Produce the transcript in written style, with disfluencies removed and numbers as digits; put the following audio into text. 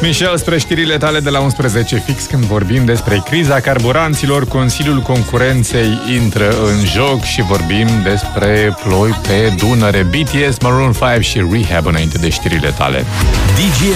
Michel, spre știrile tale de la 11 fix când vorbim despre criza carburanților, Consiliul Concurenței intră în joc și vorbim despre ploi pe Dunăre. BTS, Maroon 5 și Rehab înainte de știrile tale.